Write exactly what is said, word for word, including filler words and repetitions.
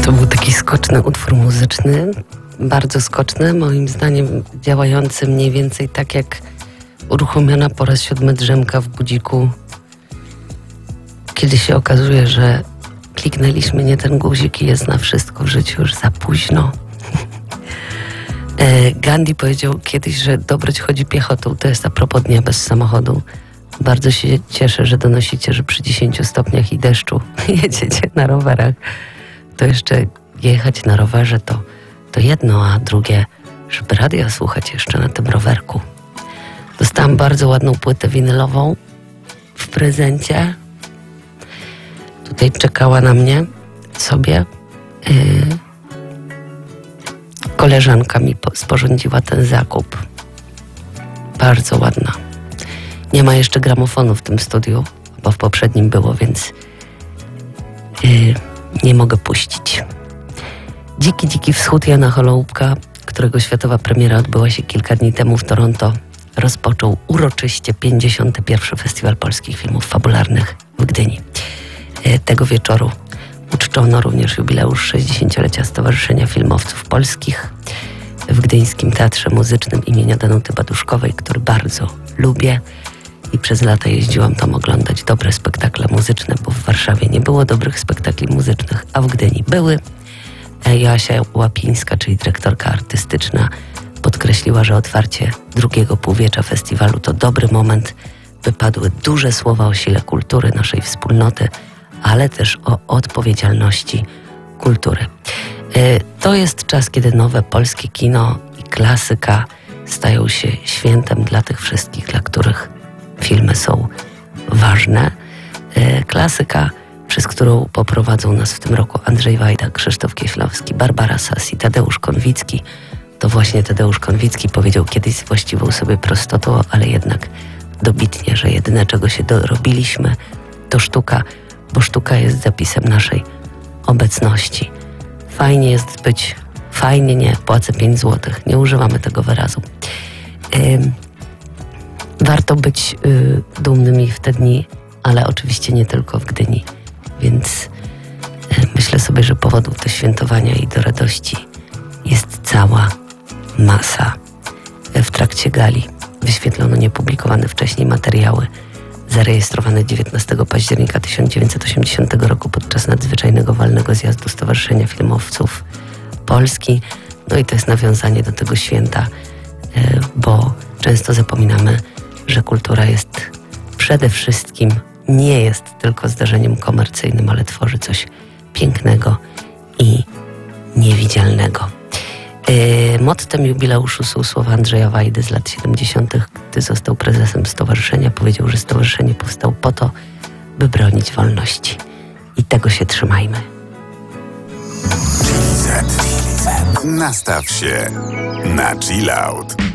To był taki skoczny utwór muzyczny, bardzo skoczny, moim zdaniem działający mniej więcej tak jak uruchomiona po raz siódmy drzemka w budziku, kiedy się okazuje, że kliknęliśmy nie ten guzik i jest na wszystko w życiu już za późno. Gandhi powiedział kiedyś, że dobroć chodzi piechotą. To jest a propos dnia bez samochodu. Bardzo się cieszę, że donosicie, że przy dziesięciu stopniach i deszczu jedziecie na rowerach. To jeszcze jechać na rowerze to, to jedno, a drugie, żeby radia słuchać jeszcze na tym rowerku. Dostałam bardzo ładną płytę winylową w prezencie. Tutaj czekała na mnie sobie. Yy, koleżanka mi po, sporządziła ten zakup. Bardzo ładna. Nie ma jeszcze gramofonu w tym studiu, bo w poprzednim było, więc yy, nie mogę puścić. Dziki, dziki wschód Jana Holoubka, którego światowa premiera odbyła się kilka dni temu w Toronto, rozpoczął uroczyście pięćdziesiąty pierwszy Festiwal Polskich Filmów Fabularnych w Gdyni. Tego wieczoru uczczono również jubileusz sześćdziesięciolecia Stowarzyszenia Filmowców Polskich w Gdyńskim Teatrze Muzycznym imienia Danuty Baduszkowej, który bardzo lubię i przez lata jeździłam tam oglądać dobre spektakle muzyczne, bo w Warszawie nie było dobrych spektakli muzycznych, a w Gdyni były. Joasia Łapińska, czyli dyrektorka artystyczna, podkreśliła, że otwarcie drugiego półwiecza festiwalu to dobry moment, by padły duże słowa o sile kultury naszej wspólnoty, ale też o odpowiedzialności kultury. To jest czas, kiedy nowe polskie kino i klasyka stają się świętem dla tych wszystkich, dla których filmy są ważne. Klasyka, przez którą poprowadzą nas w tym roku Andrzej Wajda, Krzysztof Kieślowski, Barbara Sass i Tadeusz Konwicki. To właśnie Tadeusz Konwicki powiedział kiedyś z właściwą sobie prostotą, ale jednak dobitnie, że jedyne, czego się dorobiliśmy, to sztuka, bo sztuka jest zapisem naszej obecności. Fajnie jest być, fajnie nie, płacę pięć złotych, nie używamy tego wyrazu. Yy, warto być yy, dumnymi w te dni, ale oczywiście nie tylko w Gdyni, więc yy, myślę sobie, że powodów do świętowania i do radości jest cała masa. W trakcie gali wyświetlono niepublikowane wcześniej materiały zarejestrowane dziewiętnastego października tysiąc dziewięćset osiemdziesiątego roku podczas nadzwyczajnego walnego zjazdu Stowarzyszenia Filmowców Polski. No i to jest nawiązanie do tego święta, bo często zapominamy, że kultura jest przede wszystkim, nie jest tylko zdarzeniem komercyjnym, ale tworzy coś pięknego i niewidzialnego. Mottem jubileuszu są słowa Andrzeja Wajdy z lat siedemdziesiątych, gdy został prezesem stowarzyszenia. Powiedział, że stowarzyszenie powstało po to, by bronić wolności. I tego się trzymajmy. Nastaw się na chill out.